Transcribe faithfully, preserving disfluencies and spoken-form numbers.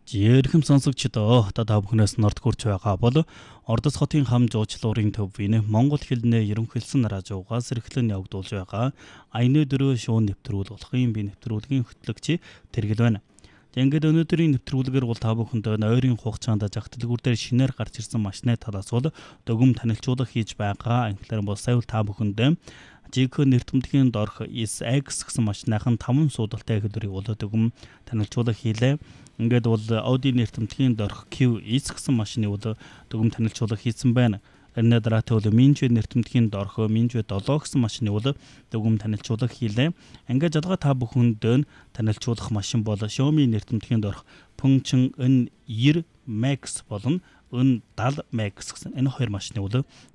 Жирхэм сонсогчдоо та бүхнээс норд хүрч байгаа бол Ордос хотын хам жуучлуурын төвийн Монгол хэлний ерөнхийлсөн радиогоос эрхлэн явагдуулж байгаа Аяны дөрөв шуун нэвтрүүлэг болохын би нэвтрүүлгийн хөтлөгч Тэргэл байна. Ингээд өнөөдрийн нэвтрүүлгээр бол та бүхэнд нойрын хугацаанд жагт дэлгүүр дээр шинээр гарч ирсэн машины талаас бол дүгм танилцуулга хийж байгаа. Анхлаар бол сая та бүхэнд Жиг нэртэмдгийн дорх эс икс гэсэн машиныхан таван суудалтай хэлбэрийг бол дүгм танилцуулга хийлээ. Ингээд бол Audi нэртэмдгийн дорх кью эс гэсэн машины бол дүгм танилцуулга хийсэн байна. Энэ дараатай бол Minju нэртэмдгийн дорх Minju долоо гэсэн машины бол дүгм танилцуулга хийлээ. Ингээд жадгаа та бүхэнд танилцуулах машин бол Xiaomi нэртэмдгийн дорх Pengcheng эн найман Max болон эн седемдесет Max гэсэн энэ хоёр машины бол